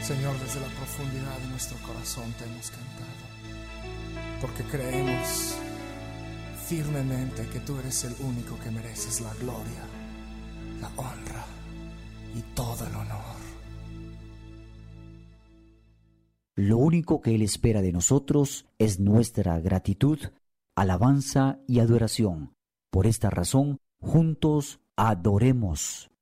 Señor, desde la profundidad de nuestro corazón te hemos cantado, porque creemos firmemente que tú eres el único que mereces la gloria, la honra y todo el honor. Lo único que Él espera de nosotros es nuestra gratitud, alabanza y adoración. Por esta razón, juntos adoremos.